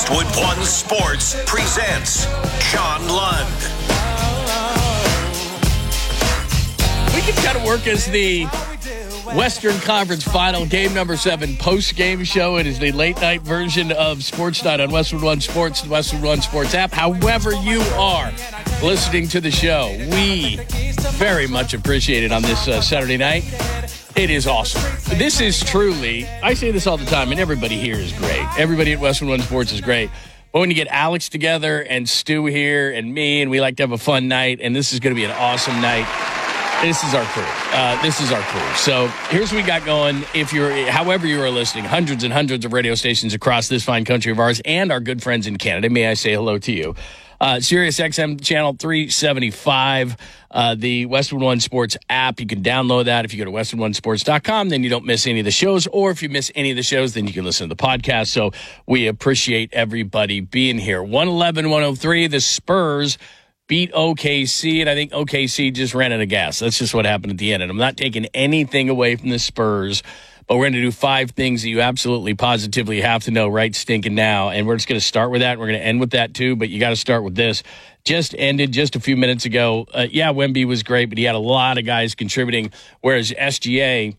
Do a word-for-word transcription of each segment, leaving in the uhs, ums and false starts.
Westwood One Sports presents John Lund. We can kind of work as the Western Conference Final, game number seven, post-game show. It is the late-night version of Sports Night on Westwood One Sports, the Westwood One Sports app. However you are listening to the show, we very much appreciate it on this uh, Saturday night. It is awesome. This is truly, I say this all the time, and everybody here is great. Everybody at Westwood One Sports is great. But when you get Alex together and Stu here and me, and we like to have a fun night, and this is going to be an awesome night. This is our crew. Uh, this is our crew. So here's what we got going. If you're, however you are listening, hundreds and hundreds of radio stations across this fine country of ours and our good friends in Canada. May I say hello to you? Uh, Sirius X M channel three seventy-five, uh, the Westwood One Sports app. You can download that if you go to westwood one sports dot com. Then you don't miss any of the shows. Or if you miss any of the shows, then you can listen to the podcast. So we appreciate everybody being here. one eleven one oh three, the Spurs beat O K C, and I think O K C just ran out of gas. That's just what happened at the end. And I'm not taking anything away from the Spurs, but we're going to do five things that you absolutely positively have to know right stinking now. And we're just going to start with that. And we're going to end with that too, but you got to start with this. Just ended just a few minutes ago. Uh, yeah, Wemby was great, but he had a lot of guys contributing, whereas S G A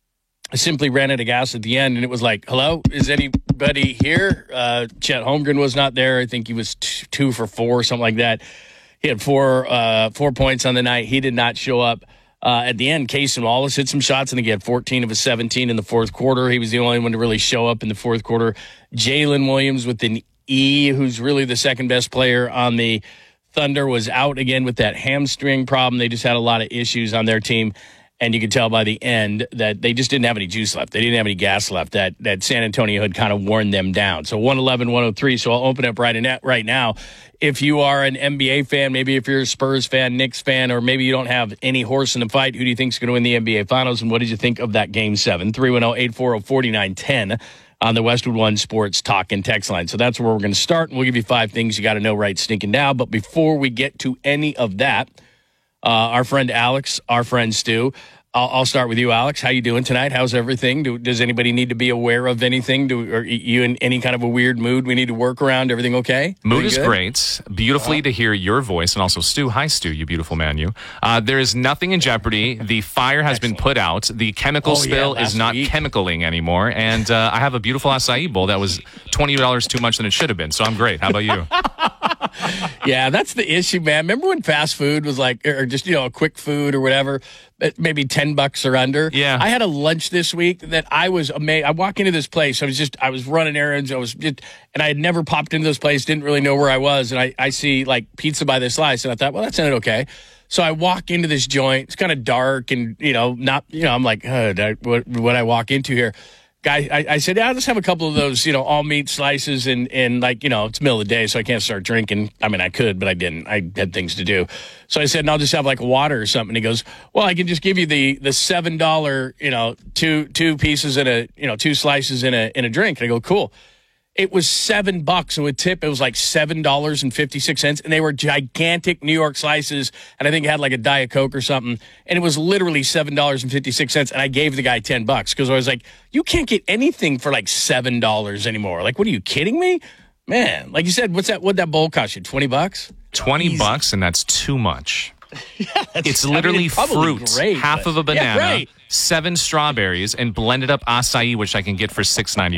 simply ran out of gas at the end, and it was like, hello, is anybody here? Uh, Chet Holmgren was not there. I think he was t- two for four, something like that. He had four uh, four points on the night. He did not show up. Uh, at the end, Casey Wallace hit some shots, and he had fourteen of his seventeen in the fourth quarter. He was the only one to really show up in the fourth quarter. Jalen Williams with an E, who's really the second best player on the Thunder, was out again with that hamstring problem. They just had a lot of issues on their team, and you could tell by the end that they just didn't have any juice left. They didn't have any gas left. That that San Antonio had kind of worn them down. So one eleven one oh three, so I'll open up right, in that, right now. If you are an N B A fan, maybe if you're a Spurs fan, Knicks fan, or maybe you don't have any horse in the fight, who do you think is going to win the N B A Finals, and what did you think of that Game seven? three one zero, eight four zero, four nine one zero on the Westwood One Sports talk and text line. So that's where we're going to start, and we'll give you five things you got to know right stinking now. But before we get to any of that, uh, our friend Alex, our friend Stu, I'll, I'll start with you, Alex. How you doing tonight? How's everything? Do, does anybody need to be aware of anything? Do, are you in any kind of a weird mood we need to work around? Everything okay? Mood Pretty is good? great. Beautifully to hear your voice. And also, Stu. Hi, Stu, you beautiful man, you. Uh, there is nothing in jeopardy. The fire has Excellent. been put out. The chemical Oh, spill yeah, is not week. chemicaling anymore. And uh, I have a beautiful acai bowl that was twenty dollars too much than it should have been. So I'm great. How about you? Yeah, that's the issue, man. Remember when fast food was like, or just, you know, a quick food or whatever, maybe ten bucks or under? Yeah. I had a lunch this week that I was amazed. I walk into this place. I was just, I was running errands. I was just, and I had never popped into this place, didn't really know where I was. And I, I see like pizza by the slice. And I thought, well, that sounded okay. So I walk into this joint. It's kind of dark and, you know, not, you know, I'm like, oh, did I, what, what I walk into here? Guy, I, I said, yeah, I'll just have a couple of those, you know, all meat slices and, and like, you know, it's middle of the day, so I can't start drinking. I mean, I could, but I didn't. I had things to do. So I said, and I'll just have like water or something. And he goes, well, I can just give you the the seven dollar, you know, two two pieces in a, you know, two slices in a in a drink. And I go, cool. It was seven bucks, and with tip, it was like seven dollars and fifty six cents, and they were gigantic New York slices, and I think it had like a Diet Coke or something, and it was literally seven dollars and fifty six cents, and I gave the guy ten bucks because I was like, you can't get anything for like seven dollars anymore. Like, what are you kidding me, man? Like you said, what's that? What'd that bowl cost you? Twenty bucks? Twenty Easy. bucks, and that's too much. Yeah, It's I mean, literally it's probably fruit, great, half but- of a Yeah, banana, right. seven strawberries, and blended up acai, which I can get for six ninety.